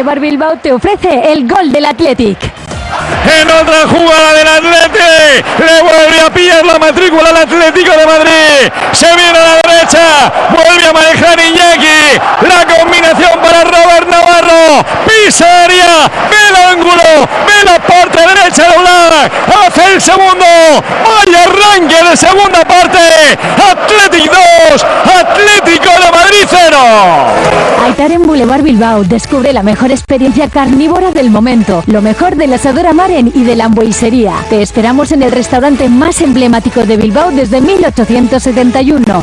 Boulevard Bilbao te ofrece el gol del Athletic. En otra jugada del Athletic, le vuelve a pillar la matrícula al Atlético de Madrid, se viene a la derecha, vuelve a manejar Iñaki, la combinación para Robert Navarro, pisa área, ve el ángulo, ve la parte derecha de Oblak, hace el segundo, vaya arranque de segunda parte, Athletic 2, Atlético de Madrid 0. Aitar en Boulevard Bilbao, descubre la mejor experiencia carnívora del momento, lo mejor del asador Amaren y de la hamburguesería. Te esperamos en el restaurante más emblemático de Bilbao desde 1871,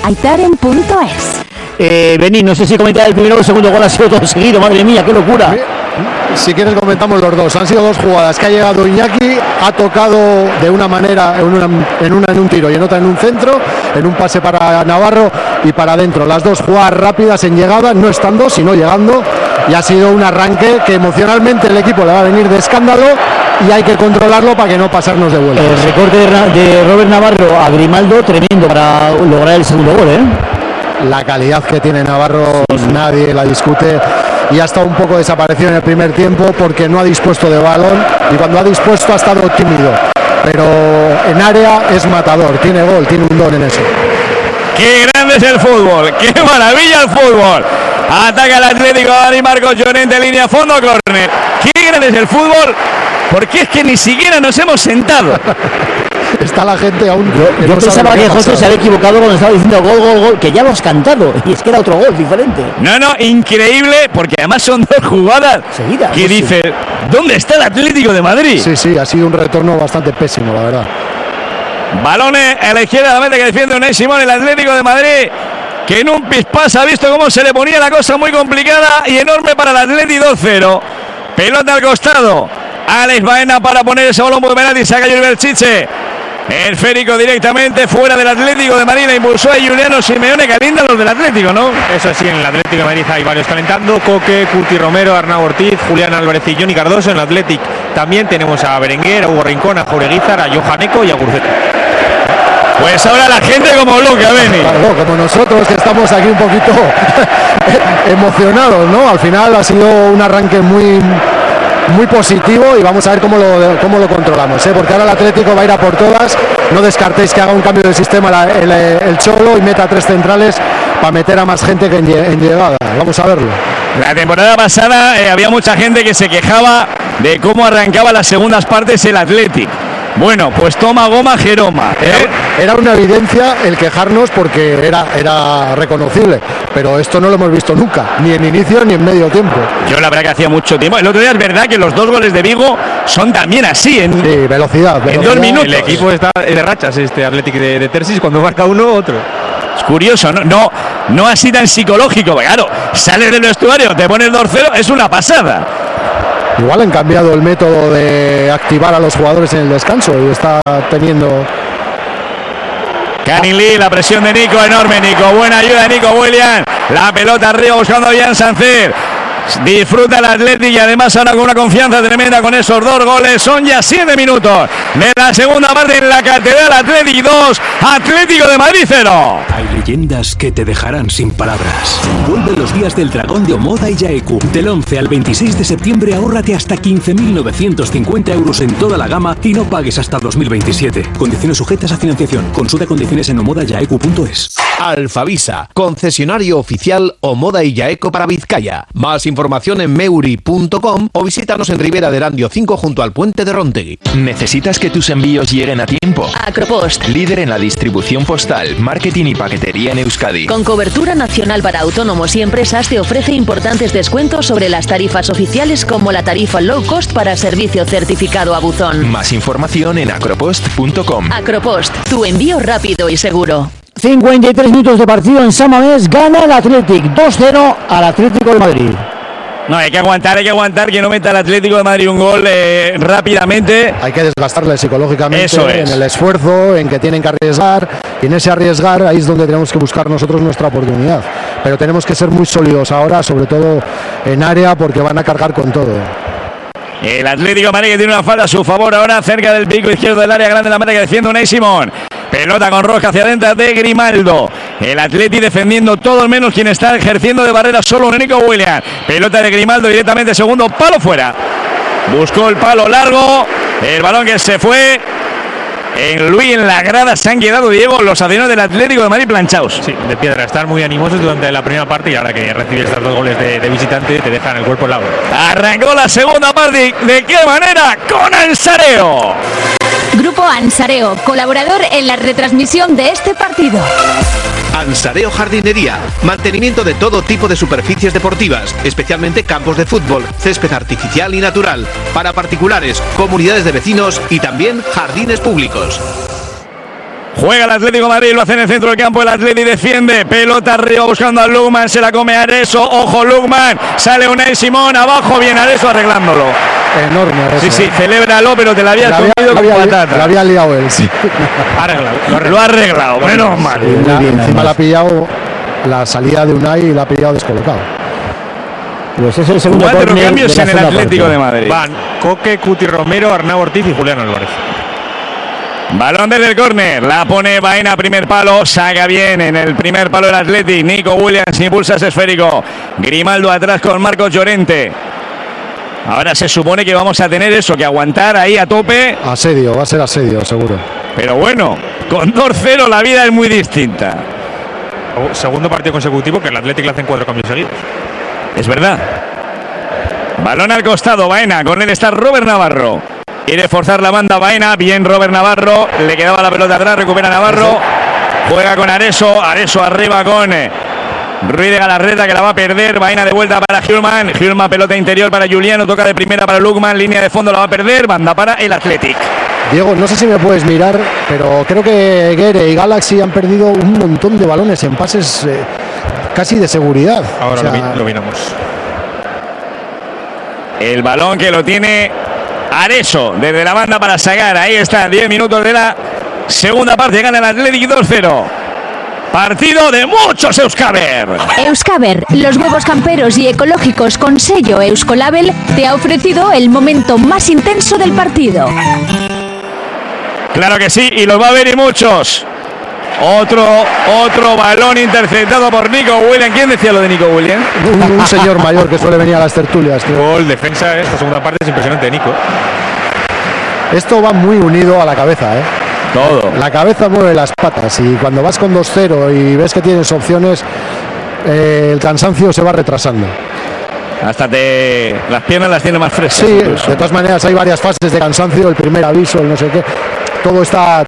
aitaren.es. Bení, no sé si comentar el primero o el segundo gol, ha sido todo seguido, madre mía, qué locura. Si quieres comentamos los dos. Han sido dos jugadas que ha llegado Iñaki, ha tocado de una manera, en una en un tiro y en otra en un centro, en un pase para Navarro y para adentro. Las dos jugadas rápidas en llegada, no estando, sino llegando, y ha sido un arranque que emocionalmente el equipo le va a venir de escándalo y hay que controlarlo para que no pasarnos de vuelta. El recorte de Robert Navarro a Grimaldo, tremendo para lograr el segundo gol, ¿eh? La calidad que tiene Navarro, nadie la discute, y ha estado un poco desaparecido en el primer tiempo porque no ha dispuesto de balón, y cuando ha dispuesto ha estado tímido, pero en área es matador, tiene gol, tiene un don en eso. ¡Qué grande es el fútbol! ¡Qué maravilla el fútbol! Ataca el Atlético de Madrid, Marcos Llorente, línea fondo, córner. ¡Qué grande es el fútbol! Porque es que ni siquiera nos hemos sentado. Está la gente aún. Yo pensaba que José se había equivocado cuando estaba diciendo gol, gol, gol, que ya hemos cantado, y es que era otro gol diferente. No, increíble, porque además son dos jugadas seguidas. Que dice, ¿dónde está el Atlético de Madrid? Sí, ha sido un retorno bastante pésimo, la verdad. Balones a la izquierda de la meta que defiende Unai Simón, el Atlético de Madrid, que en un pispás ha visto cómo se le ponía la cosa muy complicada y enorme para el Atlético 2-0. Pelota al costado, Alex Baena para poner ese balón por penalti, saca Yuri Belchiche. El Férico directamente fuera del Atlético de Madrid, la impulsó a Juliano Simeone, que linda los del Atlético, ¿no? Eso sí, en el Atlético de Madrid hay varios calentando: Coque, Curti Romero, Arnau Ortiz, Julián Álvarez y Johnny Cardoso. En el Atlético también tenemos a Berenguer, a Hugo Rincón, a Jaureguizar, a Johaneco y a Gurceta. Pues ahora la gente como loca, Beni. Claro, como nosotros, que estamos aquí un poquito emocionados, ¿no? Al final ha sido un arranque muy positivo y vamos a ver cómo lo controlamos, ¿eh? Porque ahora el Atlético va a ir a por todas. No descartéis que haga un cambio de sistema el Cholo y meta tres centrales para meter a más gente que en llegada. Vamos a verlo. La temporada pasada había mucha gente que se quejaba de cómo arrancaba las segundas partes el Atlético. Bueno, pues toma goma Jeroma, ¿eh? Era una evidencia el quejarnos porque era reconocible, pero esto no lo hemos visto nunca, ni en inicio ni en medio tiempo. Yo la verdad que hacía mucho tiempo. El otro día es verdad que los dos goles de Vigo son también así, sí, velocidad. En 2 minutos. El equipo está de rachas, este Atlético de Tersis, cuando marca uno, otro. Es curioso, no así tan psicológico. Claro, sales del vestuario, te pones 2-0, es una pasada. Igual han cambiado el método de activar a los jugadores en el descanso y está teniendo... Canilí, la presión de Nico, enorme Nico, buena ayuda de Nico Williams, la pelota arriba buscando a Jan Sancer. Disfruta el Atlético y además ahora con una confianza tremenda con esos dos goles. Son ya 7 minutos de la segunda parte en la Catedral. Atlético 2, Atlético de Madrid 0. Hay leyendas que te dejarán sin palabras. Vuelven los días del dragón de Omoda y Yaeku. Del 11 al 26 de septiembre ahórrate hasta 15.950 euros en toda la gama y no pagues hasta 2027. Condiciones sujetas a financiación. Consulta condiciones en omodayaeku.es. Alfavisa, concesionario oficial Omoda y Yaeco para Vizcaya. Más información en meuri.com o visítanos en Ribera del Andio 5 junto al puente de Rontegui. ¿Necesitas que tus envíos lleguen a tiempo? Acropost, Líder en la distribución postal, marketing y paquetería en Euskadi. con cobertura nacional para autónomos y empresas, te ofrece importantes descuentos sobre las tarifas oficiales, como la tarifa low cost para servicio certificado a buzón. Más información en acropost.com. Acropost, tu envío rápido y seguro. 53 minutos de partido en San Mamés, gana el Athletic 2-0 al Atlético de Madrid. No, hay que aguantar que no meta el Atlético de Madrid un gol rápidamente. Hay que desgastarle psicológicamente. Eso es. En el esfuerzo, en que tienen que arriesgar, y en ese arriesgar ahí es donde tenemos que buscar nosotros nuestra oportunidad. Pero tenemos que ser muy sólidos ahora, sobre todo en área, porque van a cargar con todo. El Atlético de Madrid que tiene una falta a su favor ahora cerca del pico izquierdo del área grande, la meta que defiende Unai Simón. Pelota con rosca hacia adentro de Grimaldo. El Atleti defendiendo todo menos quien está ejerciendo de barrera solo Nico Williams. Pelota de Grimaldo directamente segundo palo fuera. Buscó el palo largo. El balón que se fue. En la grada se han quedado, Diego, los aficionados del Atlético de Madrid planchados. Sí, de piedra. Están muy animosos durante la primera parte y ahora que recibes estos 2 goles de visitante te dejan el cuerpo helado. Arrancó la segunda parte. ¿De qué manera? Con Ansareo. Grupo Ansareo, colaborador en la retransmisión de este partido. Ansareo Jardinería, mantenimiento de todo tipo de superficies deportivas, especialmente campos de fútbol, césped artificial y natural, para particulares, comunidades de vecinos y también jardines públicos. Juega el Atlético de Madrid, lo hace en el centro del campo, el Atlético defiende, pelota arriba buscando a Lukman, se la come Areso, ojo Lukman, sale Unai Simón, abajo viene Areso arreglándolo. Enorme. Sí, sí, celébralo, pero te la había escondido con patata. La había liado él, sí. Lo ha arreglado, menos mal. Encima la ha pillado la salida de Unai y la ha pillado descolocado. Pues es el segundo 4 cambios en el Atlético de Madrid. Van Coque, Cuti Romero, Arnau Ortiz y Julián Álvarez. Balón desde el córner, la pone Baena, primer palo, saca bien en el primer palo el Athletic. Nico Williams impulsa ese esférico. Grimaldo atrás con Marcos Llorente. Ahora se supone que vamos a tener eso, que aguantar ahí a tope. Asedio, va a ser asedio, seguro. Pero bueno, con 2-0 la vida es muy distinta. Segundo partido consecutivo que el Athletic le hacen 4 cambios seguidos. Es verdad. Balón al costado, Baena, con él está Robert Navarro. Quiere forzar la banda Baena, bien Robert Navarro, le quedaba la pelota atrás, recupera Navarro, juega con Areso arriba con Ruiz de Galarreta que la va a perder, Baena de vuelta para Hjulman, pelota interior para Juliano, toca de primera para Lukman, línea de fondo la va a perder, banda para el Athletic. Diego, no sé si me puedes mirar, pero creo que Guere y Galaxy han perdido un montón de balones en pases casi de seguridad. Ahora lo miramos. El balón que lo tiene Areso desde la banda para sacar. Ahí está, 10 minutos de la segunda parte. Gana el Athletic 2-0. Partido de muchos Euskaber. Euskaber, los huevos camperos y ecológicos con sello Euskolabel, te ha ofrecido el momento más intenso del partido. Claro que sí, y los va a ver y muchos. Otro balón interceptado por Nico Williams. ¿Quién decía lo de Nico Williams? Un señor mayor que suele venir a las tertulias. Gol, defensa, esta segunda parte es impresionante de Nico. Esto va muy unido a la cabeza, ¿eh? Todo. La cabeza mueve las patas y cuando vas con 2-0 y ves que tienes opciones, el cansancio se va retrasando. Hasta las piernas las tiene más frescas. Sí, incluso. de todas maneras hay varias fases de cansancio, el primer aviso, el no sé qué. Todo está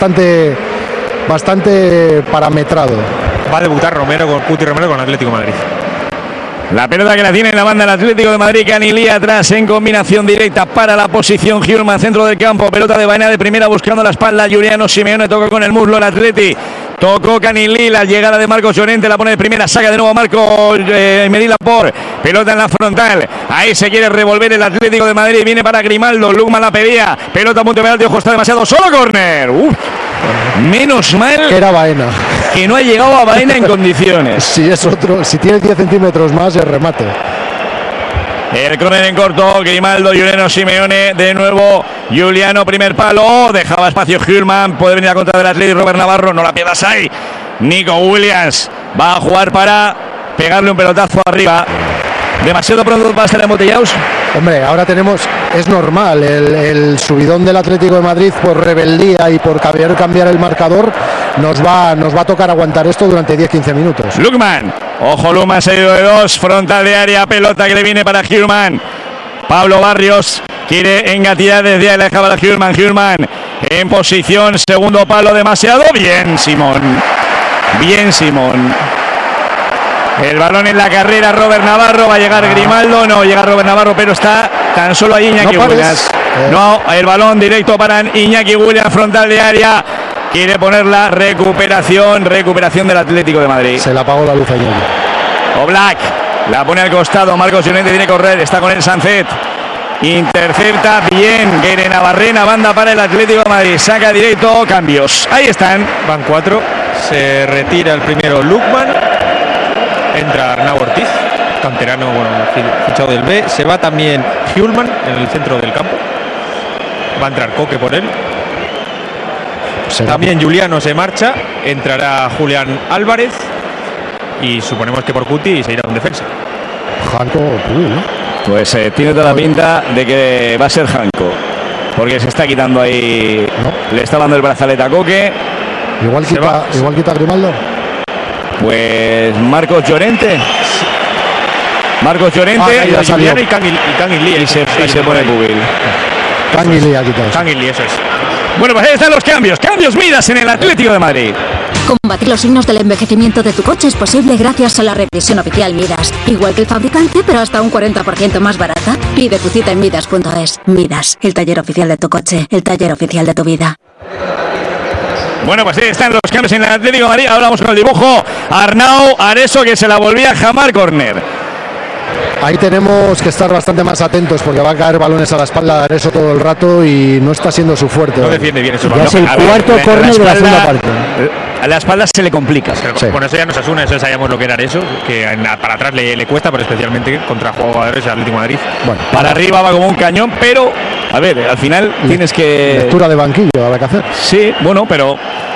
bastante parametrado. Va a debutar Cuti Romero con Atlético de Madrid. La pelota que la tiene en la banda del Atlético de Madrid, Canilí atrás en combinación directa para la posición Hjulman, centro del campo, pelota de Baena de primera buscando la espalda, Juliano Simeone toca con el muslo el Atleti, tocó Canilí, la llegada de Marcos Llorente, la pone de primera, saca de nuevo Marcos Medina por pelota en la frontal, ahí se quiere revolver el Atlético de Madrid, viene para Grimaldo, Lukman la pedía, pelota a punto de ojo, está demasiado solo, córner. Menos mal que era Baena, que no ha llegado a Baena en condiciones. Si tiene 10 centímetros más, el remate. El córner en corto, Grimaldo, Juliano Simeone, de nuevo Juliano, primer palo, dejaba espacio Hjulman, puede venir a contra del Atlético, Robert Navarro, no la pierdas ahí. Nico Williams va a jugar para pegarle un pelotazo arriba. ¿Demasiado pronto va a estar embotellados? Hombre, ahora es normal, el subidón del Atlético de Madrid por rebeldía y por cambiar el marcador, nos va a tocar aguantar esto durante 10-15 minutos. Lukman, ojo Lukman, se ha ido de 2, frontal de área, pelota que le viene para Hjulman. Pablo Barrios quiere engatillar desde ahí, le dejaba a Hjulman en posición, segundo palo, demasiado, bien Simón. El balón en la carrera, Robert Navarro, va a llegar Grimaldo, no llega Robert Navarro, pero está tan solo ahí Iñaki Williams. No, el balón directo para Iñaki Williams, frontal de área, quiere poner la recuperación del Atlético de Madrid. Se le apagó la luz a Iñaki. Oblak, la pone al costado, Marcos Llorente tiene que correr, está con el Sancet. Intercepta bien, Guere Navarrena, banda para el Atlético de Madrid, saca directo, cambios, ahí están. Van 4, se retira el primero Lukman. Entra Arnau Ortiz, canterano, fichado del B. Se va también Hjulman en el centro del campo. Va a entrar Coque por él. También Juliano se marcha, entrará Julián Álvarez y suponemos que por Cuti se irá con defensa. Janko, ¿no? Pues tiene toda la pinta de que va a ser Janko, porque se está quitando ahí, ¿no? Le está dando el brazalete a Coque. Igual quita Grimaldo. Pues Marcos Llorente. Juliano y Kangin Lee. Y se pone Pubil. Kangin Lee ha quitado. Kangin Lee, eso es. Bueno, pues ahí están los cambios. Cambios Midas en el Atlético de Madrid. Combatir los signos del envejecimiento de tu coche es posible gracias a la revisión oficial Midas. Igual que el fabricante, pero hasta un 40% más barata. Pide tu cita en Midas.es. Midas, el taller oficial de tu coche, el taller oficial de tu vida. Bueno, pues ahí están los cambios en el Atlético de Madrid. Ahora vamos con el dibujo. Arnau Areso, que se la volvía a jamar córner. Ahí tenemos que estar bastante más atentos porque va a caer balones a la espalda de Areso todo el rato y no está siendo su fuerte. No defiende bien esos Ya balones. es el cuarto córner de la segunda parte. A la espalda se le complica. Pero, Sí. bueno, eso ya nos asuna, eso sabíamos lo que era eso, que para atrás le cuesta, pero especialmente contra jugadores de Atlético de Madrid. Bueno, Para arriba va como un cañón, pero a ver, al final tienes que... lectura de banquillo habrá que hacer. Sí, bueno, pero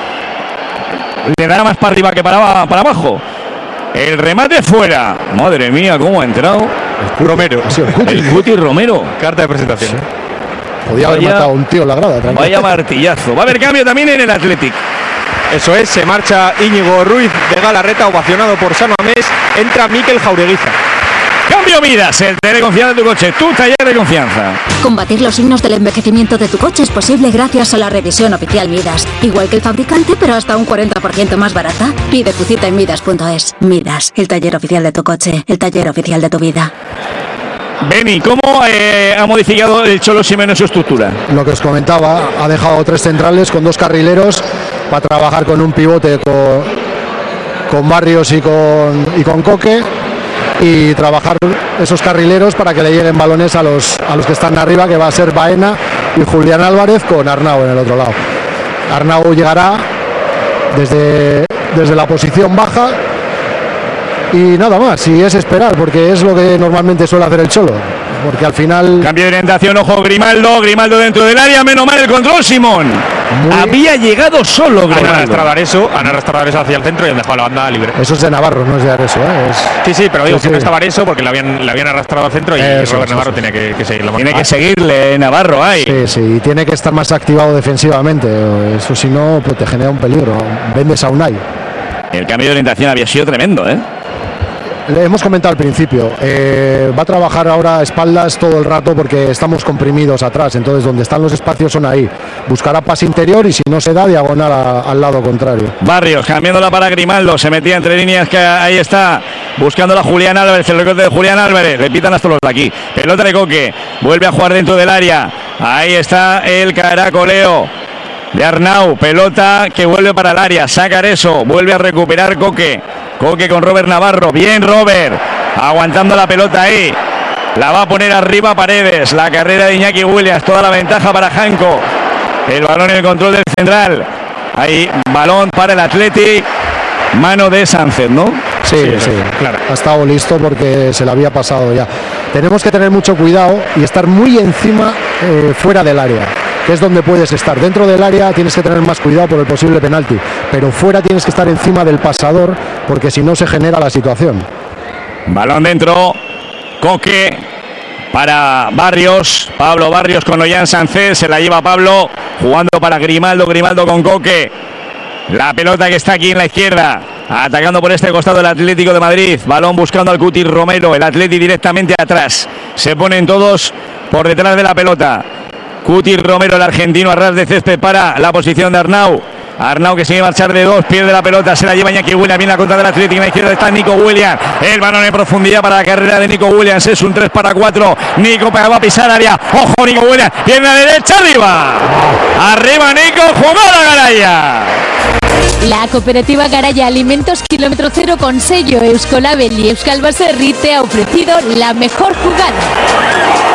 le dará más para arriba que para abajo. El remate fuera. Madre mía, cómo ha entrado Romero. Ha sido el Cuti. el Cuti Romero. Carta de presentación. Podía haber Vaya- matado a un tío en la grada. tranquilo. Vaya martillazo. Va a haber cambio también en el Athletic. Eso es, se marcha Íñigo Ruiz de Galarreta, ovacionado por San Mamés. Entra Mikel Jaureguiza. Cambio Midas, el taller de confianza de tu coche, tu taller de confianza. Combatir los signos del envejecimiento de tu coche es posible gracias a la revisión oficial Midas. Igual que el fabricante, pero hasta un 40% más barata. Pide tu cita en Midas.es. Midas, el taller oficial de tu coche, el taller oficial de tu vida. Beni, ¿cómo ha modificado el Cholo Simeone su estructura? Lo que os comentaba, ha dejado 3 centrales con 2 carrileros para trabajar con un pivote con Barrios y con Coque y trabajar esos carrileros para que le lleguen balones a los que están arriba, que va a ser Baena y Julián Álvarez con Arnau en el otro lado. Arnau llegará desde la posición baja y nada más, y es esperar, porque es lo que normalmente suele hacer el Cholo, porque al final... Cambio de orientación, ojo, Grimaldo dentro del área, menos mal el control, Simón. Había llegado solo Han Grimaldo. arrastrado a Areso hacia el centro y han dejado la banda libre. Eso es de Navarro, no es de Areso, ¿eh? Sí, pero digo Sí, que sí. no estaba Areso porque le habían arrastrado al centro y Eso, Robert Navarro eso. tenía que seguirlo. Tiene que seguirle Navarro ahí. Sí, y tiene que estar más activado defensivamente, eso si no, pues te genera un peligro. Vendes a Unai. El cambio de orientación había sido tremendo, ¿eh? Le hemos comentado al principio, va a trabajar ahora a espaldas todo el rato porque estamos comprimidos atrás, entonces donde están los espacios son ahí. Buscará pase interior y si no se da, diagonal al lado contrario. Barrios cambiándola para Grimaldo, se metía entre líneas, que ahí está, buscándola Julián Álvarez, el recorte de Julián Álvarez, repitan hasta los de aquí, pelota de Coque, vuelve a jugar dentro del área, ahí está el caracoleo de Arnau, pelota que vuelve para el área, saca Areso, vuelve a recuperar Coque con Robert Navarro, bien Robert, aguantando la pelota ahí, la va a poner arriba Paredes, la carrera de Iñaki Williams, toda la ventaja para Janko, el balón en el control del central, ahí balón para el Athletic, mano de Sánchez, ¿no? Sí, claro. Ha estado listo porque se le había pasado ya. Tenemos que tener mucho cuidado y estar muy encima fuera del área, que es donde puedes estar. Dentro del área tienes que tener más cuidado por el posible penalti, pero fuera tienes que estar encima del pasador porque si no se genera la situación. Balón dentro, Coque para Barrios, Pablo Barrios con Ollán Sánchez, se la lleva Pablo, jugando para Grimaldo con Coque, la pelota que está aquí en la izquierda, atacando por este costado el Atlético de Madrid, balón buscando al Cuti Romero, el Atleti directamente atrás, se ponen todos por detrás de la pelota, Cuti Romero, el argentino, a ras de césped para la posición de Arnau. Arnau que sigue marchar de 2, pierde la pelota, se la lleva Iñaki Williams, viene la contra del Atlético, en la izquierda está Nico Williams, el balón en profundidad para la carrera de Nico Williams, es un 3-4, Nico va a pisar área, ojo Nico Williams, pierna derecha arriba Nico, jugada Garaya. La cooperativa Garaya Alimentos Kilómetro Cero con sello Euskolabel y Euskal Baserri te ha ofrecido la mejor jugada.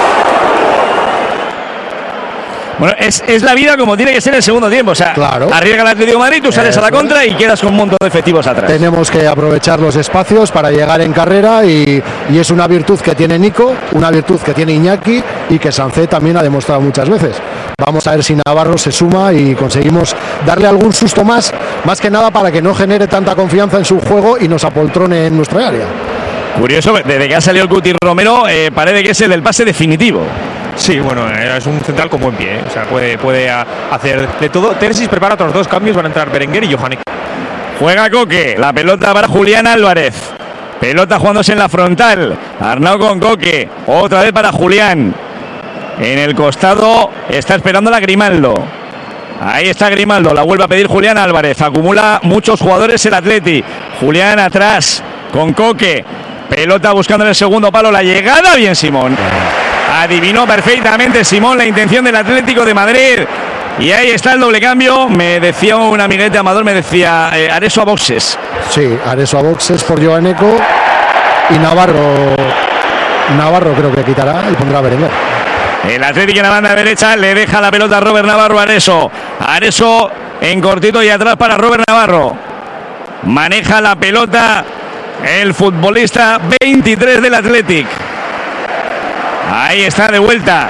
Bueno, es la vida como tiene que ser el segundo tiempo. O sea, claro. Arriesga el Atlético de Madrid, tú sales a la contra y quedas con un montón de efectivos atrás. Tenemos que aprovechar los espacios para llegar en carrera y es una virtud que tiene Nico, una virtud que tiene Iñaki y que Sánchez también ha demostrado muchas veces. Vamos a ver si Navarro se suma y conseguimos darle algún susto más que nada para que no genere tanta confianza en su juego y nos apoltrone en nuestra área. Curioso, desde que ha salido el Cuti Romero, parece que es el del pase definitivo. Sí, bueno, es un central con buen pie, o sea, puede hacer de todo. Terzic prepara otros 2 cambios, van a entrar Berenguer y Johannek. Juega Coque, la pelota para Julián Álvarez. Pelota jugándose en la frontal. Arnau con Coque, otra vez para Julián. En el costado está esperando la Grimaldo. Ahí está Grimaldo, la vuelve a pedir Julián Álvarez. Acumula muchos jugadores el Atleti. Julián atrás con Coque. Pelota buscando en el segundo palo la llegada. Bien Simón. Adivinó perfectamente Simón la intención del Atlético de Madrid. Y ahí está el doble cambio. Me decía un amiguete Amador, me decía Areso a boxes. Sí, Areso a boxes por Joaneco. Y Navarro creo que quitará y pondrá a Berenguer. El Atlético en la banda derecha le deja la pelota a Robert Navarro a Areso. Areso en cortito y atrás para Robert Navarro. Maneja la pelota el futbolista 23 del Athletic. Ahí está de vuelta.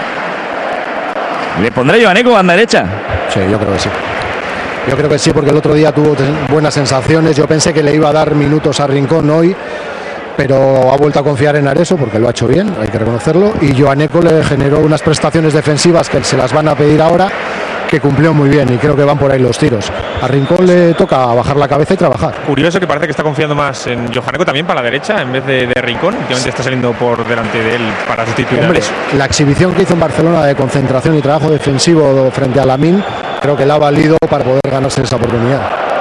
¿Le pondrá Joaneco banda derecha? Sí, yo creo que sí. Yo creo que sí, porque el otro día tuvo buenas sensaciones. Yo pensé que le iba a dar minutos a Rincón hoy, pero ha vuelto a confiar en Areso porque lo ha hecho bien, hay que reconocerlo. Y Joaneco le generó unas prestaciones defensivas que se las van a pedir ahora, que cumplió muy bien y creo que van por ahí los tiros. A Rincón le toca bajar la cabeza y trabajar. Curioso que parece que está confiando más en Johaneco también para la derecha en vez de Rincón. Últimamente está saliendo por delante de él para sustituir. Hombre, la exhibición que hizo en Barcelona de concentración y trabajo defensivo frente a Lamine creo que le ha valido para poder ganarse esa oportunidad.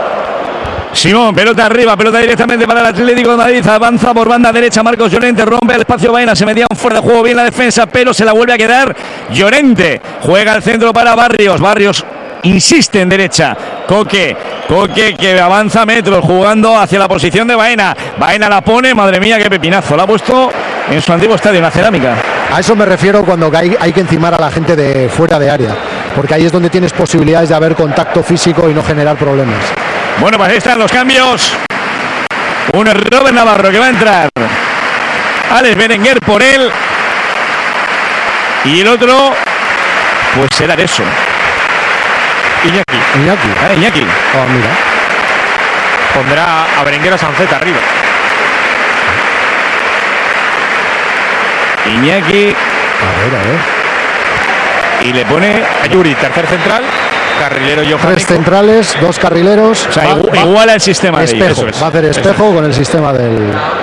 Simón, pelota arriba, pelota directamente para el Atlético de Madrid. Avanza por banda derecha Marcos Llorente, rompe el espacio Baena, se metía fuera de juego bien la defensa, pero se la vuelve a quedar Llorente. Juega al centro para Barrios insiste en derecha. Coque que avanza metros jugando hacia la posición de Baena. Baena la pone, madre mía, qué pepinazo. La ha puesto en su antiguo estadio, en la Cerámica. A eso me refiero cuando hay que encimar a la gente de fuera de área, porque ahí es donde tienes posibilidades de haber contacto físico y no generar problemas. Bueno, pues ahí están los cambios. Uno es Robert Navarro que va a entrar. Alex Berenguer por él. Y el otro, pues será eso. Iñaki. Oh, mira. Pondrá a Berenguer o Sancet arriba. Iñaki. A ver. Y le pone a Yuri, tercer central. Carrilero Johaneco. 3 centrales, 2 carrileros. O sea, igual al sistema espejo. Va a hacer espejo con el sistema del.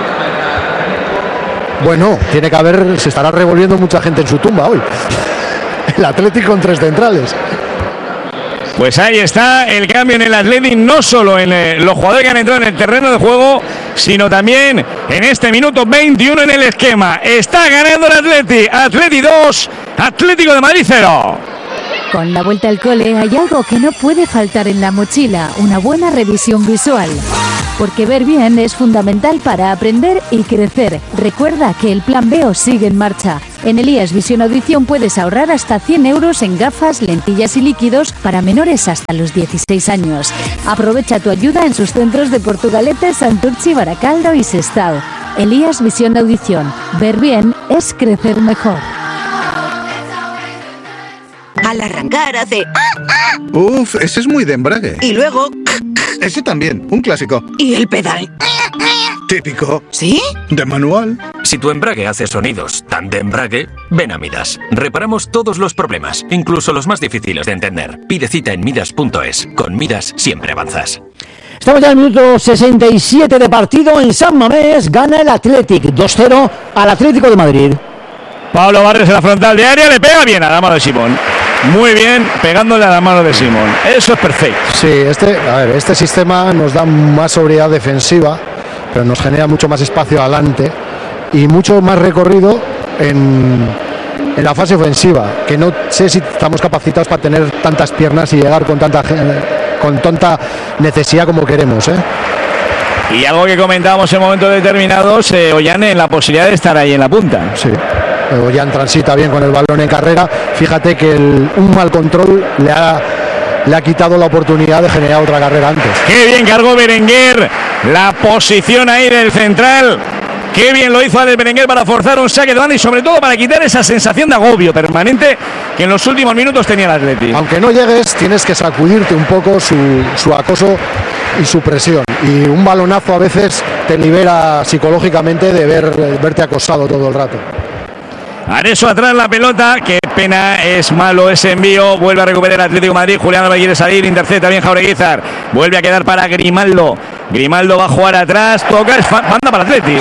Bueno, tiene que haber. Se estará revolviendo mucha gente en su tumba hoy. El Atlético con 3 centrales. Pues ahí está el cambio en el Athletic, no solo en los jugadores que han entrado en el terreno de juego, sino también en este minuto 21 en el esquema. Está ganando el Athletic. Athletic 2, Atlético de Madrid 0. Con la vuelta al cole hay algo que no puede faltar en la mochila, una buena revisión visual. Porque ver bien es fundamental para aprender y crecer. Recuerda que el Plan B sigue en marcha. En Elías Visión Audición puedes ahorrar hasta 100 euros en gafas, lentillas y líquidos para menores hasta los 16 años. Aprovecha tu ayuda en sus centros de Portugalete, Santurchi, Baracaldo y Sestao. Elías Visión Audición. Ver bien es crecer mejor. Al arrancar hace... Uf, ese es muy de embrague. Y luego... Ese también, un clásico. ¿Y el pedal? Típico. ¿Sí? De manual. Si tu embrague hace sonidos tan de embrague, ven a Midas. Reparamos todos los problemas, incluso los más difíciles de entender. Pide cita en Midas.es. Con Midas siempre avanzas. Estamos ya en el minuto 67 de partido. En San Mamés gana el Athletic 2-0 al Atlético de Madrid. Pablo Barrios en la frontal de área, le pega bien a la mano de Simón. Muy bien, pegándole a la mano de Simón. Eso es perfecto. Sí, este sistema nos da más sobriedad defensiva, pero nos genera mucho más espacio adelante y mucho más recorrido en la fase ofensiva, que no sé si estamos capacitados para tener tantas piernas y llegar con tanta necesidad como queremos, ¿eh? Y algo que comentábamos en momentos determinados, Ollane, en la posibilidad de estar ahí en la punta. Sí. Ollane transita bien con el balón en carrera. Fíjate que un mal control le ha quitado la oportunidad de generar otra carrera antes. Qué bien cargó Berenguer la posición ahí del central, Qué bien lo hizo Alex Berenguer para forzar un saque de banda y sobre todo para quitar esa sensación de agobio permanente que en los últimos minutos tenía el Atleti. Aunque no llegues, tienes que sacudirte un poco su acoso y su presión. Y un balonazo a veces te libera psicológicamente de verte acosado todo el rato. Areso atrás la pelota, qué pena, es malo ese envío, vuelve a recuperar el Atlético de Madrid, Julián Álvarez quiere salir, intercepta bien Jaureguizar, vuelve a quedar para Grimaldo va a jugar atrás, toca, banda para el Atleti.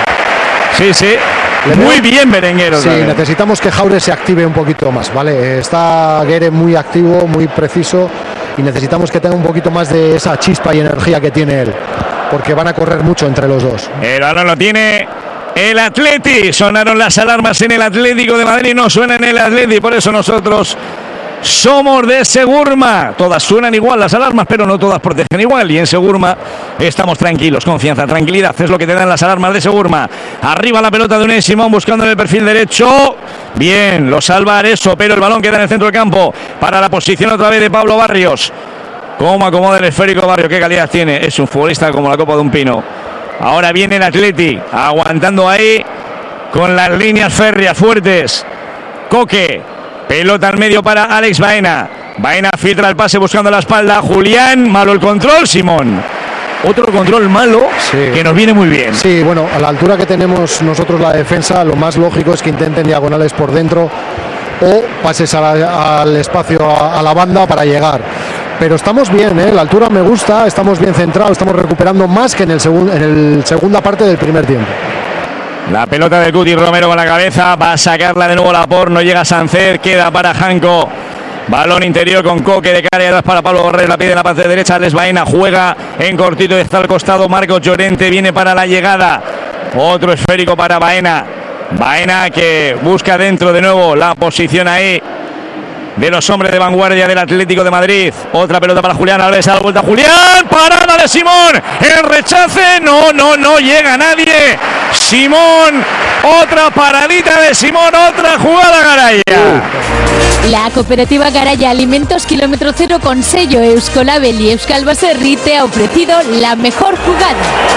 Sí. Muy bien Berenguer. Sí, necesitamos que Jaure se active un poquito más, ¿vale? Está Guere muy activo, muy preciso y necesitamos que tenga un poquito más de esa chispa y energía que tiene él, porque van a correr mucho entre los dos. El balón lo tiene el Atleti. Sonaron las alarmas en el Atlético de Madrid, no suena en el Atleti, por eso nosotros somos de Segurma. Todas suenan igual las alarmas, pero no todas protegen igual. Y en Segurma estamos tranquilos, confianza, tranquilidad. Es lo que te dan las alarmas de Segurma. Arriba la pelota de Unai Simón buscando en el perfil derecho. Bien, lo salva Areso, pero el balón queda en el centro del campo para la posición otra vez de Pablo Barrios. Cómo acomoda el esférico Barrios, qué calidad tiene. Es un futbolista como la copa de un pino. Ahora viene el Atleti, aguantando ahí con las líneas férreas fuertes. Coque, pelota al medio para Alex Baena. Baena filtra el pase buscando la espalda. Julián, malo el control, Simón. Otro control malo que nos viene muy bien. Sí, bueno, a la altura que tenemos nosotros la defensa, lo más lógico es que intenten diagonales por dentro o pases al espacio a la banda para llegar. Pero estamos bien, la altura me gusta, estamos bien centrados, estamos recuperando más que en el segunda parte del primer tiempo. La pelota de Cuti Romero con la cabeza, va a sacarla de nuevo Laporte, no llega Sancer, queda para Janko. Balón interior con Coque de cara y atrás para Pablo Borrell, la pide en la parte derecha, Alex Baena juega en cortito, está al costado Marcos Llorente, viene para la llegada. Otro esférico para Baena. Baena que busca dentro de nuevo la posición ahí de los hombres de vanguardia del Atlético de Madrid. Otra pelota para Julián Álvarez, a la vuelta Julián, parada de Simón, el rechace, no llega nadie. Simón, otra paradita de Simón, otra jugada Garaya. La cooperativa Garaya Alimentos Kilómetro Cero con sello Euskolabel y Euskal Baserri te ha ofrecido la mejor jugada.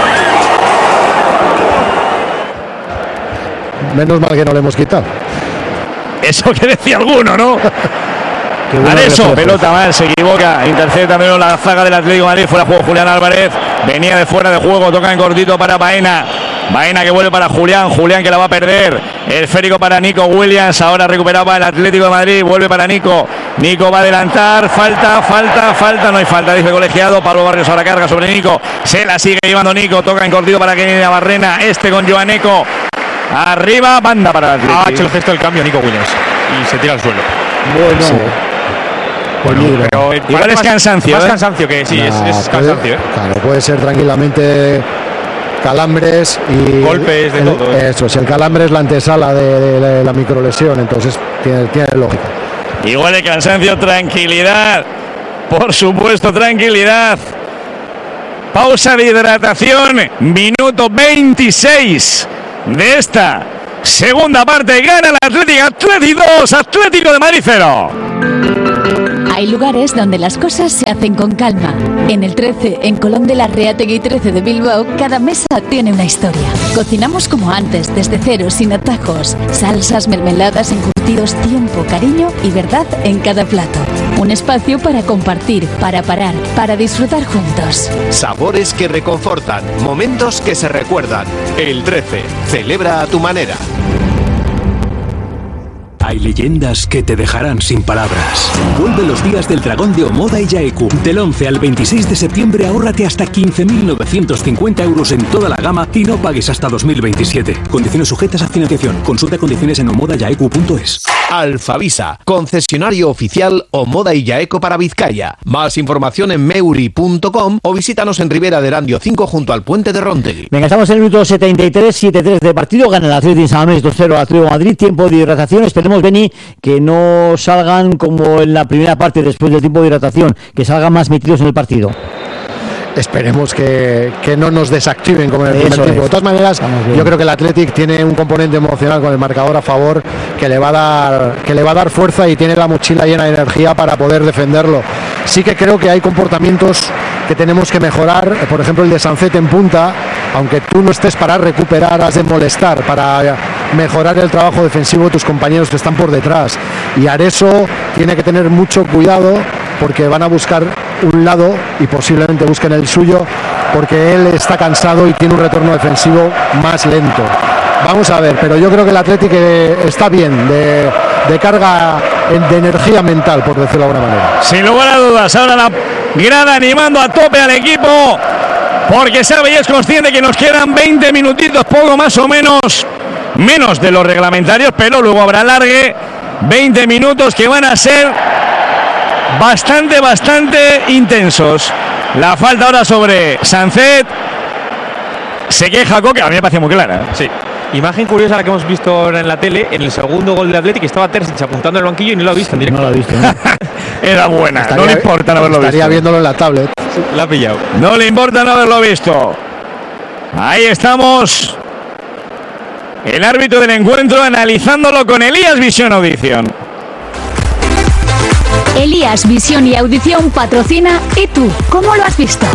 Menos mal que no le hemos quitado. Eso que decía alguno, ¿no? Areso, pelota mal, se equivoca, intercepta menos la zaga del Atlético de Madrid, fuera de juego Julián Álvarez, venía de fuera de juego, toca en cortito para Baena. Baena que vuelve para Julián que la va a perder. El esférico para Nico Williams, ahora recuperaba el Atlético de Madrid, vuelve para Nico va a adelantar, falta, no hay falta, dice el colegiado. Pablo Barrios ahora carga sobre Nico, se la sigue llevando Nico, toca en cortito para Kenny Navarrena, con Joaneco. Arriba, banda para el Atlético. Ha hecho el gesto del cambio Nico Williams y se tira al suelo. Bueno, pero igual es cansancio. Más cansancio que sí, es cansancio. Claro, puede ser tranquilamente calambres y golpes de todo. Eso, si el calambre es la antesala de la microlesión, entonces tiene lógica. Igual el cansancio, tranquilidad. Por supuesto, tranquilidad. Pausa de hidratación, minuto 26 de esta segunda parte. Gana el Atlético 2, Atlético de Madrid 0. Hay lugares donde las cosas se hacen con calma. En el 13, en Colón de la Reategui 13 de Bilbao, cada mesa tiene una historia. Cocinamos como antes, desde cero, sin atajos. Salsas, mermeladas, encurtidos, tiempo, cariño y verdad en cada plato. Un espacio para compartir, para parar, para disfrutar juntos. Sabores que reconfortan, momentos que se recuerdan. El 13, celebra a tu manera. Hay leyendas que te dejarán sin palabras. Vuelve los días del dragón de Omoda y Yaeku. Del 11 al 26 de septiembre ahórrate hasta 15.950 euros en toda la gama y no pagues hasta 2027. Condiciones sujetas a financiación. Consulta condiciones en omodayaeku.es. Alfavisa, concesionario oficial Omoda y Yaeco para Vizcaya. Más información en meuri.com o visítanos en Ribera de Erandio 5 junto al puente de Rontegui. Venga, estamos en el minuto 73, 7-3 de partido. Gana el Atlético de San Mamés 2-0 Atlético de Madrid. Tiempo de hidratación. Esperemos, Beni, que no salgan como en la primera parte después del tiempo de hidratación, que salgan más metidos en el partido. Esperemos que no nos desactiven como en el primer tiempo. De todas maneras, yo creo que el Athletic tiene un componente emocional con el marcador a favor que le va a dar fuerza y tiene la mochila llena de energía para poder defenderlo. Sí que creo que hay comportamientos que tenemos que mejorar, por ejemplo el de Sancet en punta, aunque tú no estés para recuperar, has de molestar para mejorar el trabajo defensivo de tus compañeros que están por detrás. Y Areso tiene que tener mucho cuidado porque van a buscar un lado y posiblemente busquen el suyo, porque él está cansado y tiene un retorno defensivo más lento. Vamos a ver, pero yo creo que el Athletic está bien de carga, de energía mental, por decirlo de alguna manera. Sin lugar a dudas, ahora la grada animando a tope al equipo, porque sabe y es consciente que nos quedan 20 minutitos, poco más o menos de los reglamentarios, pero luego habrá alargue, 20 minutos que van a ser bastante intensos. La falta ahora sobre Sancet, se queja Coque, a mí me parece muy clara. Sí. Imagen curiosa la que hemos visto ahora en la tele, en el segundo gol del Athletic estaba Terzic apuntando al banquillo y no lo ha visto en directo. No lo ha visto, ¿no? Era buena, no le importa no haberlo visto. Estaría viéndolo en la tablet. La ha pillado. No le importa no haberlo visto. Ahí estamos. El árbitro del encuentro analizándolo con Elías Visión Audición. Elías Visión y Audición patrocina. ¿Y tú, cómo lo has visto?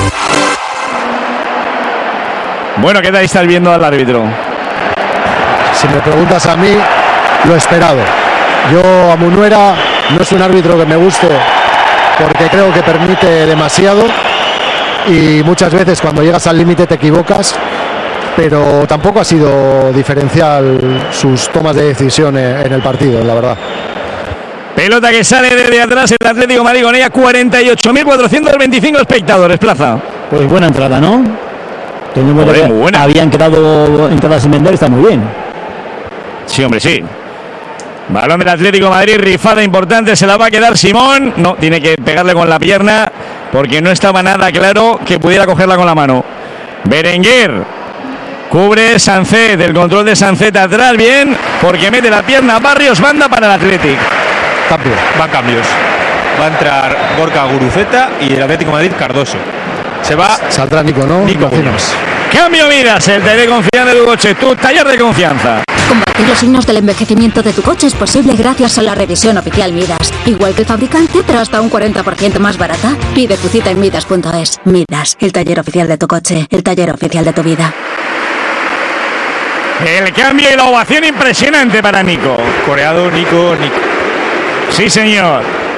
Bueno, ¿qué tal estás viendo al árbitro? Si me preguntas a mí, lo esperado. Yo a Munuera no es un árbitro que me guste porque creo que permite demasiado y muchas veces cuando llegas al límite te equivocas, pero tampoco ha sido diferencial sus tomas de decisión en el partido, la verdad. Pelota que sale desde atrás el Atlético de Madrid con ella, 48.425 espectadores, Plaza. Pues buena entrada, ¿no? Joder, muy buena. Habían quedado entradas sin vender, está muy bien. Sí, hombre, sí. Balón del Atlético de Madrid, rifada importante, se la va a quedar Simón. No, tiene que pegarle con la pierna porque no estaba nada claro que pudiera cogerla con la mano. Berenguer cubre Sancet, el control de Sancet atrás, bien, porque mete la pierna Barrios, banda para el Atlético. Cambio. Van cambios. Va a entrar Gorka Guruceta y el Atlético de Madrid Cardoso. Se va. Saldrá Nico, ¿no? Nico Muñoz. Cambio Midas, el taller de confianza de Dugoche, tu taller de confianza. Combatir los signos del envejecimiento de tu coche es posible gracias a la revisión oficial Midas. Igual que el fabricante, pero hasta un 40% más barata. Pide tu cita en Midas.es. Midas, el taller oficial de tu coche, el taller oficial de tu vida. El cambio y la ovación impresionante para Nico. Coreado Nico. Sí, señor.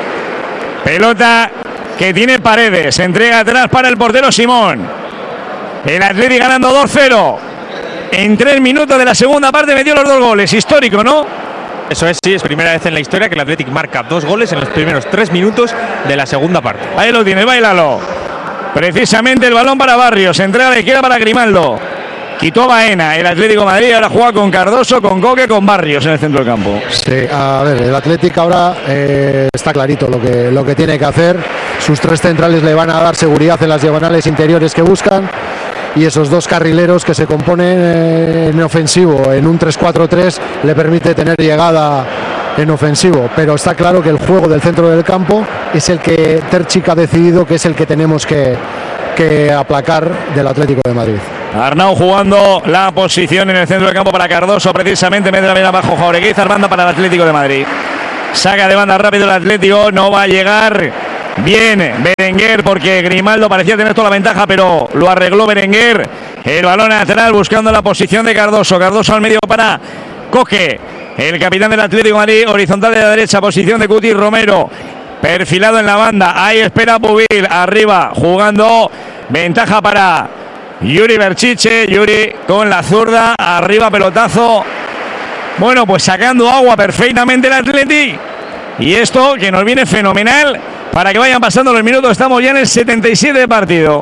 Pelota que tiene Paredes. Se entrega atrás para el portero Simón. El Atlético ganando 2-0. En 3 minutos de la segunda parte metió los 2 goles. Histórico, ¿no? Eso es, sí, es primera vez en la historia que el Atlético marca 2 goles en los primeros 3 minutos de la segunda parte. Ahí lo tiene, báilalo. Precisamente el balón para Barrios. Entrega a la izquierda para Grimaldo. Quitó a Baena. El Atlético de Madrid ahora juega con Cardoso, con Coque, con Barrios en el centro del campo. Sí, a ver, el Atlético ahora está clarito lo que tiene que hacer. Sus 3 centrales le van a dar seguridad en las diagonales interiores que buscan. Y esos 2 carrileros que se componen en ofensivo, en un 3-4-3, le permite tener llegada en ofensivo. Pero está claro que el juego del centro del campo es el que Terzic ha decidido que es el que tenemos que aplacar del Atlético de Madrid. Arnau jugando la posición en el centro del campo para Cardoso, precisamente mete la bien abajo Jaureguizar, banda para el Atlético de Madrid. Saca de banda rápido el Atlético, no va a llegar bien Berenguer porque Grimaldo parecía tener toda la ventaja, pero lo arregló Berenguer. El balón atrás buscando la posición de Cardoso. Cardoso al medio para Coque, el capitán del Atlético de Madrid, horizontal de la derecha, posición de Cuti Romero. Perfilado en la banda, ahí espera Pubil, arriba jugando, ventaja para Yuri Berchiche, Yuri con la zurda, arriba pelotazo. Bueno, pues sacando agua perfectamente el Athletic. Y esto que nos viene fenomenal para que vayan pasando los minutos. Estamos ya en el 77 de partido.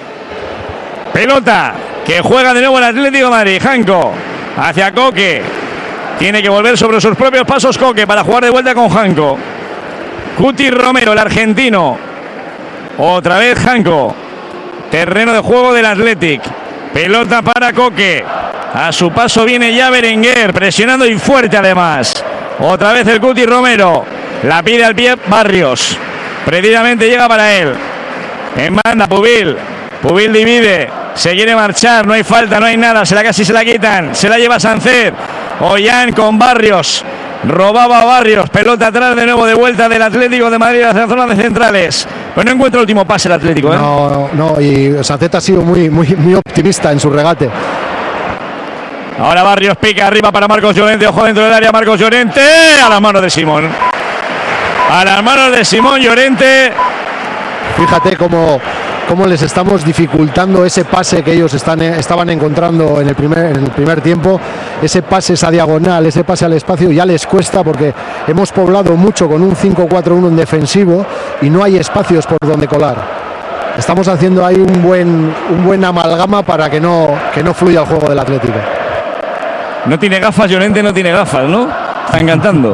Pelota que juega de nuevo el Atlético de Madrid. Janko hacia Coque. Tiene que volver sobre sus propios pasos Coque para jugar de vuelta con Janko. Cuti Romero, el argentino. Otra vez Janko. Terreno de juego del Athletic. Pelota para Coque. A su paso viene ya Berenguer, presionando y fuerte además. Otra vez el Cuti Romero. La pide al pie Barrios. Precisamente llega para él. En banda Pubil. Pubil divide. Se quiere marchar. No hay falta, no hay nada. Casi se la quitan. Se la lleva Sancet. Ollán con Barrios. Robaba Barrios, pelota atrás de nuevo de vuelta del Atlético de Madrid hacia la zona de centrales. Pero no encuentra el último pase el Atlético, ¿eh? No, y Sancet ha sido muy optimista en su regate. Ahora Barrios pica arriba para Marcos Llorente, ojo dentro del área, Marcos Llorente, a las manos de Simón. A las manos de Simón Llorente. Fíjate cómo les estamos dificultando ese pase que ellos estaban encontrando en el primer tiempo. Ese pase, esa diagonal, ese pase al espacio ya les cuesta porque hemos poblado mucho con un 5-4-1 en defensivo y no hay espacios por donde colar. Estamos haciendo ahí un buen amalgama para que no fluya el juego del Atlético. No tiene gafas, Llorente no tiene gafas, ¿no? Están cantando.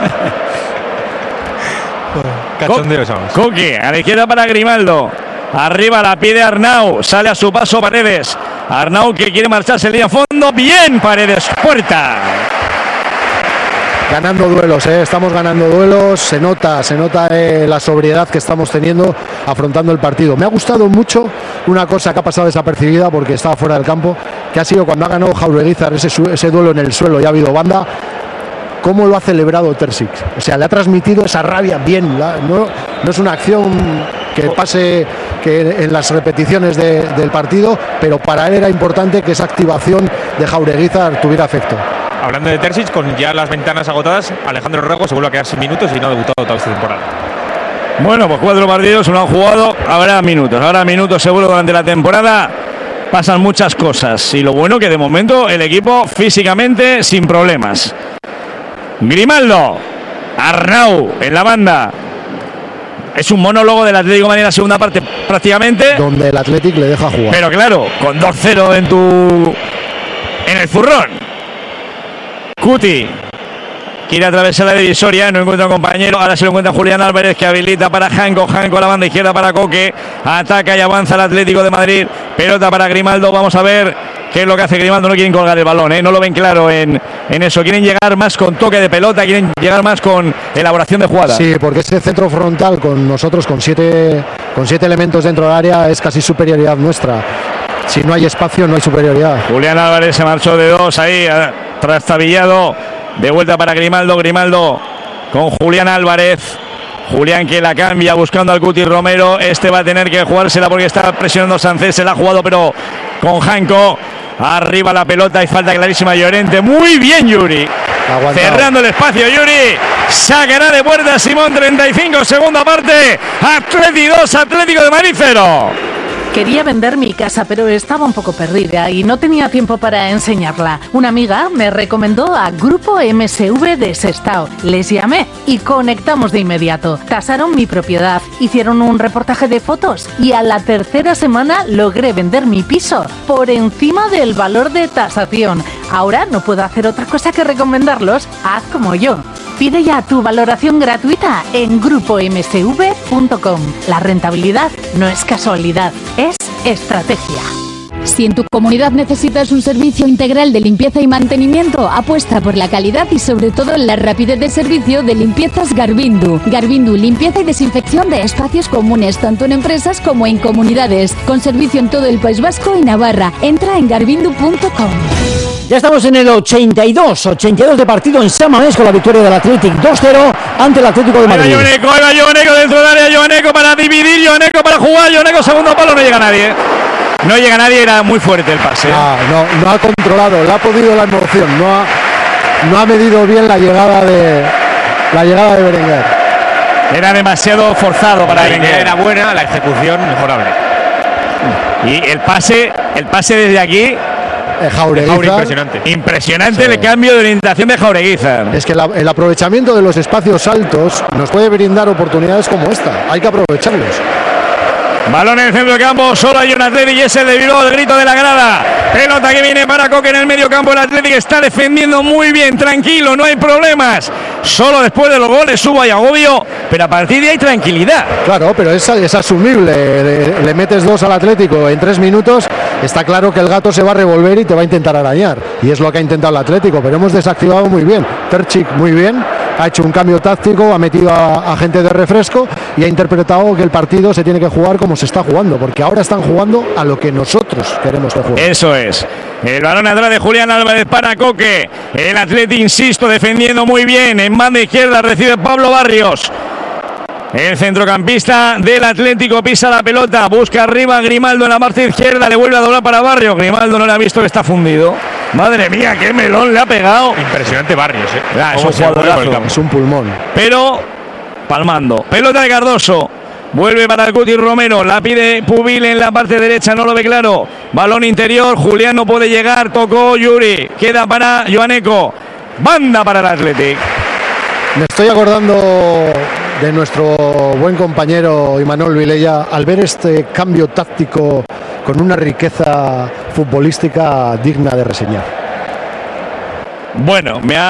Cachondeo somos. Coque, a la izquierda para Grimaldo. Arriba la pide Arnau. Sale a su paso Paredes. Arnau que quiere marcharse el día a fondo. Bien, Paredes. Puerta. Ganando duelos, estamos ganando duelos. Se nota la sobriedad que estamos teniendo afrontando el partido. Me ha gustado mucho una cosa que ha pasado desapercibida porque estaba fuera del campo, que ha sido cuando ha ganado Jaureguizar ese duelo en el suelo y ha habido banda. Cómo lo ha celebrado Terzic. O sea, le ha transmitido esa rabia bien. No es una acción que pase que en las repeticiones del partido, pero para él era importante que esa activación de Jaureguizar tuviera efecto. Hablando de Terzic, con ya las ventanas agotadas, Alejandro Rego se vuelve a quedar sin minutos y no ha debutado toda esta temporada. Bueno, pues 4 partidos, no han jugado, habrá minutos seguro durante la temporada. Pasan muchas cosas y lo bueno que de momento el equipo físicamente sin problemas. Grimaldo, Arnau en la banda. Es un monólogo del Atlético de Madrid en la segunda parte prácticamente. Donde el Atlético le deja jugar. Pero claro, con 2-0 en el zurrón. Cuti quiere atravesar la divisoria, no encuentra un compañero, ahora se lo encuentra Julián Álvarez que habilita para Janko a la banda izquierda para Coque, ataca y avanza el Atlético de Madrid, pelota para Grimaldo, vamos a ver qué es lo que hace Grimaldo, no quieren colgar el balón, no lo ven claro en eso, quieren llegar más con toque de pelota, quieren llegar más con elaboración de jugada. Sí, porque ese centro frontal con nosotros con siete elementos dentro del área es casi superioridad nuestra. Si no hay espacio no hay superioridad. Julián Álvarez se marchó de 2 ahí, trastabillado. De vuelta para Grimaldo con Julián Álvarez. Julián que la cambia buscando al Cuti Romero. Este va a tener que jugársela porque está presionando Sancet. Se la ha jugado pero con Janko. Arriba la pelota y falta clarísima Llorente. Muy bien Yuri. Aguantado. Cerrando el espacio Yuri. Sacará de puerta Simón. 35 segunda parte. Atlético de Madrid 0. Quería vender mi casa, pero estaba un poco perdida y no tenía tiempo para enseñarla. Una amiga me recomendó a Grupo MSV de Sestao. Les llamé y conectamos de inmediato. Tasaron mi propiedad, hicieron un reportaje de fotos y a la tercera semana logré vender mi piso por encima del valor de tasación. Ahora no puedo hacer otra cosa que recomendarlos. Haz como yo. Pide ya tu valoración gratuita en grupomsv.com. La rentabilidad no es casualidad, es estrategia. Si en tu comunidad necesitas un servicio integral de limpieza y mantenimiento, apuesta por la calidad y sobre todo la rapidez de servicio de Limpiezas Garbindu. Garbindu, limpieza y desinfección de espacios comunes, tanto en empresas como en comunidades, con servicio en todo el País Vasco y Navarra. Entra en garbindu.com. Ya estamos en el 82 de partido en San Mamés con la victoria del Athletic 2-0 ante el Atlético de Madrid. Ahí va Joveneco dentro del área, Joveneco para dividir, Joveneco para jugar, Joveneco segundo palo, no llega nadie. No llega nadie, era muy fuerte el pase. No ha controlado, le ha podido la emoción, no ha medido bien la llegada de Berenguer. Era demasiado forzado para Berenguer. Era buena, la ejecución mejorable. Y el pase desde aquí. Jaureguizar. Impresionante el cambio de orientación de Jaureguizar. Es que el aprovechamiento de los espacios altos nos puede brindar oportunidades como esta. Hay que aprovecharlos. Balón en el centro del campo, solo hay un Atlético y es el de Bilbao, el grito de la grada. Pelota que viene para Coque en el medio campo. El Atlético está defendiendo muy bien, tranquilo, no hay problemas. Solo después de los goles subo y agobio, pero a partir de ahí tranquilidad. Claro, pero es asumible. Le metes 2 al Atlético en 3 minutos. Está claro que el gato se va a revolver y te va a intentar arañar. Y es lo que ha intentado el Atlético, pero hemos desactivado muy bien. Terzic muy bien. Ha hecho un cambio táctico, ha metido a gente de refresco y ha interpretado que el partido se tiene que jugar como se está jugando, porque ahora están jugando a lo que nosotros queremos que jueguen. Eso es. El balón atrás de Julián Álvarez para Coque. El Atleti, insisto, defendiendo muy bien. En banda izquierda recibe Pablo Barrios. El centrocampista del Atlético pisa la pelota, busca arriba Grimaldo en la parte izquierda, le vuelve a doblar para Barrios. Grimaldo no le ha visto que está fundido. Madre mía, qué melón le ha pegado. Impresionante Barrios, Es un jugadorazo. Es un pulmón. Pero palmando. Pelota de Cardoso. Vuelve para el Cuti Romero, la pide Pubil en la parte derecha, no lo ve claro. Balón interior, Julián no puede llegar, tocó Yuri, queda para Joaneco. Banda para el Athletic. Me estoy acordando de nuestro buen compañero Imanol Vilella al ver este cambio táctico con una riqueza futbolística digna de reseñar. Bueno, me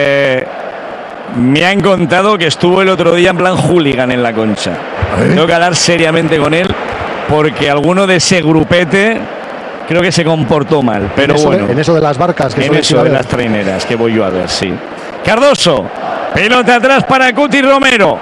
han contado que estuvo el otro día en plan hooligan en la Concha. Tengo que hablar seriamente con él porque alguno de ese grupete creo que se comportó mal. Pero bueno, en eso de las barcas, en eso de las traineras que voy yo a ver, sí. Cardoso, pelota atrás para Cuti Romero.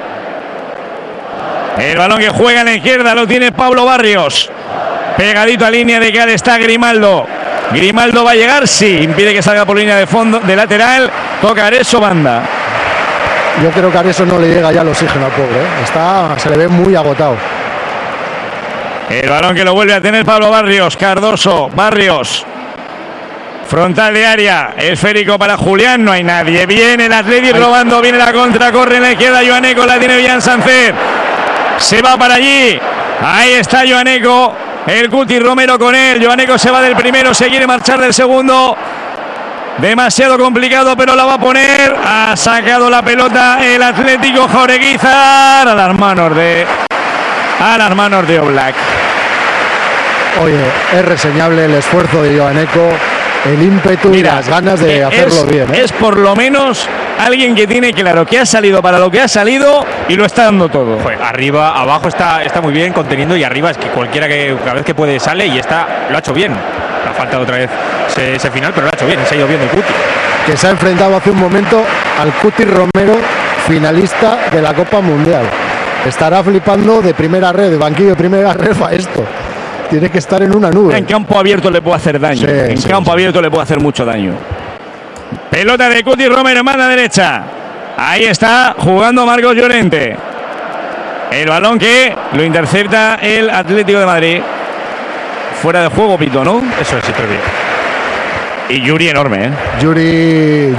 El balón que juega en la izquierda lo tiene Pablo Barrios. Pegadito a línea de cara está Grimaldo. Grimaldo va a llegar, sí, impide que salga por línea de fondo, de lateral. Toca Areso, banda. Yo creo que a Areso no le llega ya el oxígeno al pobre, se le ve muy agotado. El balón que lo vuelve a tener Pablo Barrios. Cardoso, Barrios. Frontal de área, esférico para Julián, no hay nadie. Viene el Atleti robando, viene la contra, corre en la izquierda Joaneco, la tiene Villan Sánchez. Se va para allí. Ahí está Joaneco. El Cuti Romero con él. Joaneco se va del primero, se quiere marchar del segundo. Demasiado complicado, pero la va a poner. Ha sacado la pelota el Atlético Jaureguizar a las manos de Oblak. Oye, es reseñable el esfuerzo de Joaneco, el ímpetu y las ganas de hacerlo bien. Es por lo menos alguien que tiene claro que ha salido para lo que ha salido y lo está dando todo. Joder, arriba, abajo está muy bien conteniendo y arriba es que cualquiera que cada vez que puede sale y lo ha hecho bien. Ha faltado otra vez ese final, pero lo ha hecho bien, se ha ido bien el Cuti. Que se ha enfrentado hace un momento al Cuti Romero, finalista de la Copa Mundial. Estará flipando de primera red, de banquillo de primera red a esto. Tiene que estar en una nube. En campo abierto le puede hacer daño. En campo abierto le puede hacer mucho daño. Pelota de Cuti Romero en banda derecha. Ahí está jugando Marcos Llorente. El balón que lo intercepta el Atlético de Madrid. Fuera de juego, Pito, ¿no? Eso es, sí, pero bien. Y Yuri enorme, ¿eh? Yuri,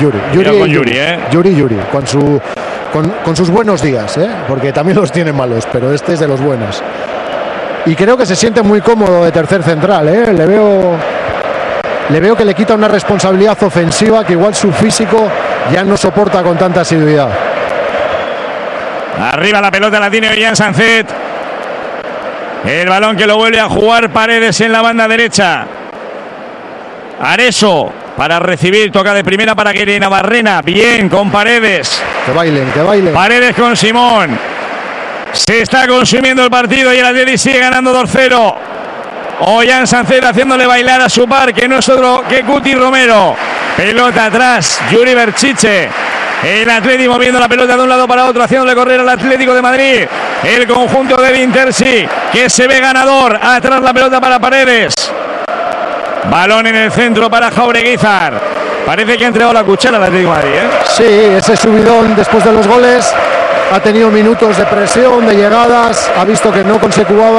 con sus buenos días, ¿eh? Porque también los tiene malos, pero este es de los buenos. Y creo que se siente muy cómodo de tercer central, ¿eh? Le veo que le quita una responsabilidad ofensiva que igual su físico ya no soporta con tanta asiduidad. Arriba la pelota la tiene Villan Sánchez. El balón que lo vuelve a jugar Paredes en la banda derecha. Areso para recibir, toca de primera para que Navarrena. Bien con Paredes. Que bailen. Paredes con Simón. Se está consumiendo el partido y el Atleti sigue ganando 2-0. Ollán Sánchez haciéndole bailar a su par, que no es otro que Cuti Romero. Pelota atrás, Yuri Berchiche. El Atleti moviendo la pelota de un lado para otro, haciéndole correr al Atlético de Madrid. El conjunto de Vintersi, que se ve ganador. Atrás la pelota para Paredes. Balón en el centro para Jaureguizar. Parece que ha entregado la cuchara al Atlético de Madrid, ¿eh? Sí, ese subidón después de los goles. Ha tenido minutos de presión, de llegadas. Ha visto que no consecuaba